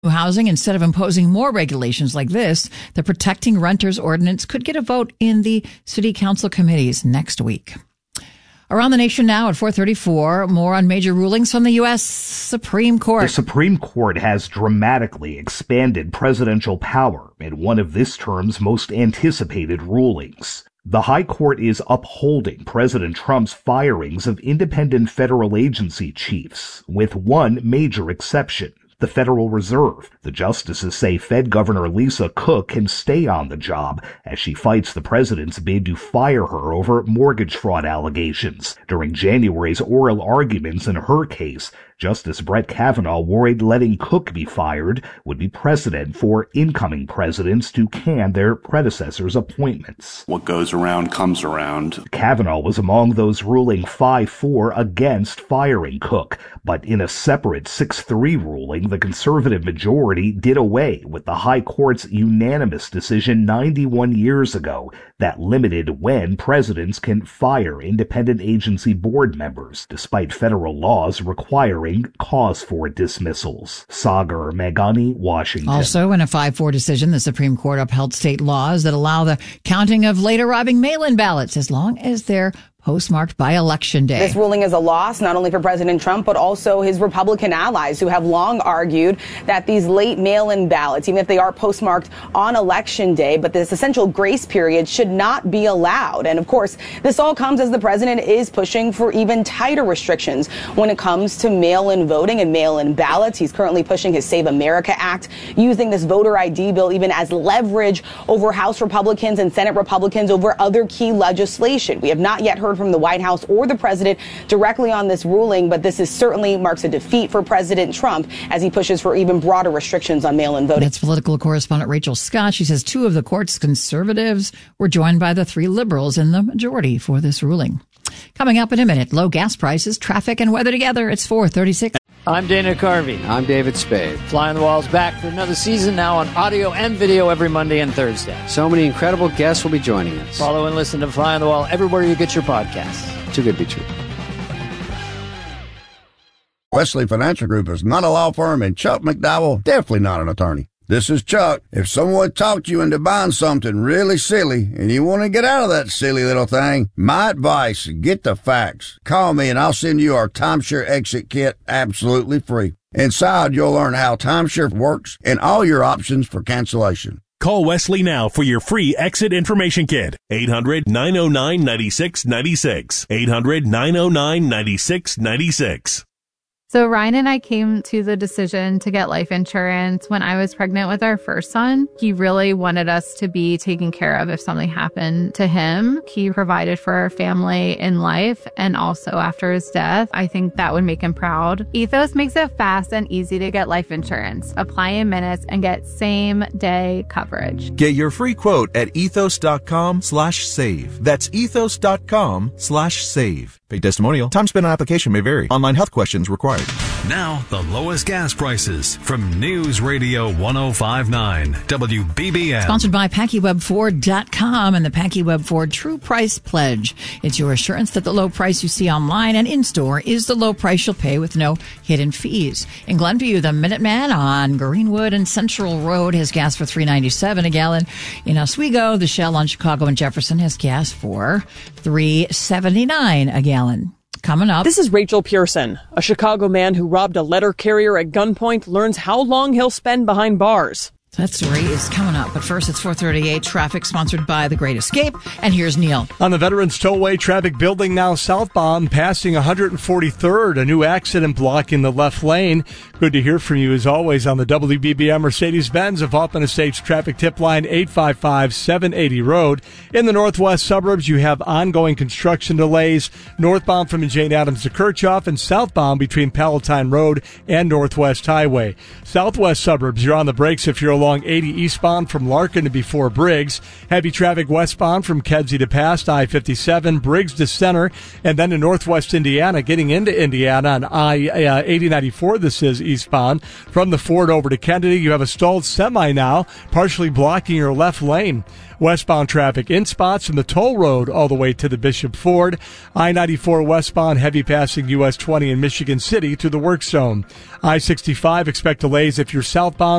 housing. Instead of imposing more regulations like this, the Protecting Renters Ordinance could get a vote in the city council committees next week. Around the nation now at 4:34, more on major rulings from the U.S. Supreme Court. The Supreme Court has dramatically expanded presidential power in one of this term's most anticipated rulings. The High Court is upholding President Trump's firings of independent federal agency chiefs, with one major exception. The Federal Reserve. The justices say Fed Governor Lisa Cook can stay on the job as she fights the president's bid to fire her over mortgage fraud allegations. During January's oral arguments in her case, Justice Brett Kavanaugh worried letting Cook be fired would be precedent for incoming presidents to can their predecessors' appointments. What goes around comes around. Kavanaugh was among those ruling 5-4 against firing Cook, but in a separate 6-3 ruling, the conservative majority did away with the High Court's unanimous decision 91 years ago that limited when presidents can fire independent agency board members, despite federal laws requiring cause for dismissals. Sagar Meghani, Washington. Also, in a 5-4 decision, the Supreme Court upheld state laws that allow the counting of late arriving mail-in ballots as long as they're postmarked by Election Day. This ruling is a loss not only for President Trump, but also his Republican allies who have long argued that these late mail-in ballots, even if they are postmarked on Election Day, but this essential grace period should not be allowed. And of course, this all comes as the president is pushing for even tighter restrictions when it comes to mail-in voting and mail-in ballots. He's currently pushing his Save America Act, using this voter ID bill even as leverage over House Republicans and Senate Republicans over other key legislation. We have not yet heard from the White House or the president directly on this ruling, but this is certainly marks a defeat for President Trump as he pushes for even broader restrictions on mail-in voting. That's political correspondent Rachel Scott. She says 2 of the court's conservatives were joined by the 3 liberals in the majority for this ruling. Coming up in a minute, low gas prices, traffic, and weather together. It's 4:36. I'm Dana Carvey. I'm David Spade. Fly on the Wall's back for another season, now on audio and video every Monday and Thursday. So many incredible guests will be joining us. Follow and listen to Fly on the Wall everywhere you get your podcasts. Too good to be true. Wesley Financial Group is not a law firm, and Chuck McDowell, definitely not an attorney. This is Chuck. If someone talked you into buying something really silly and you want to get out of that silly little thing, my advice, get the facts. Call me and I'll send you our timeshare exit kit absolutely free. Inside, you'll learn how timeshare works and all your options for cancellation. Call Wesley now for your free exit information kit. 800-909-9696. 800-909-9696. So Ryan and I came to the decision to get life insurance when I was pregnant with our first son. He really wanted us to be taken care of if something happened to him. He provided for our family in life and also after his death. I think that would make him proud. Ethos makes it fast and easy to get life insurance. Apply in minutes and get same-day coverage. Get your free quote at ethos.com/save. That's ethos.com/save. Paid testimonial. Time spent on application may vary. Online health questions required. Now, the lowest gas prices from News Radio 105.9 WBBM. Sponsored by PackyWeb4.com and the PackyWeb Ford True Price Pledge. It's your assurance that the low price you see online and in-store is the low price you'll pay with no hidden fees. In Glenview, the Minuteman on Greenwood and Central Road has gas for $3.97 a gallon. In Oswego, the Shell on Chicago and Jefferson has gas for $3.79 a gallon. Coming up. This is Rachel Pearson. A Chicago man who robbed a letter carrier at gunpoint learns how long he'll spend behind bars. That story is coming up, but first it's 4:38. Traffic sponsored by The Great Escape, and here's Neil. On the Veterans Tollway, traffic building now southbound, passing 143rd, a new accident blocking the left lane. Good to hear from you as always on the WBBM Mercedes-Benz of Hoffman Estates traffic tip line 855-780 Road. In the northwest suburbs, you have ongoing construction delays, northbound from Jane Addams to Kirchhoff and southbound between Palatine Road and Northwest Highway. Southwest suburbs, you're on the brakes if you're along 80 eastbound from Larkin to before Briggs. Heavy traffic westbound from Kedzie to past I-57, Briggs to Center, and then to northwest Indiana, getting into Indiana on I-8094. This is eastbound. From the Ford over to Kennedy, you have a stalled semi now, partially blocking your left lane. Westbound traffic in spots from the toll road all the way to the Bishop Ford. I-94 westbound heavy passing US 20 in Michigan City to the work zone. I-65 expect delays if you're southbound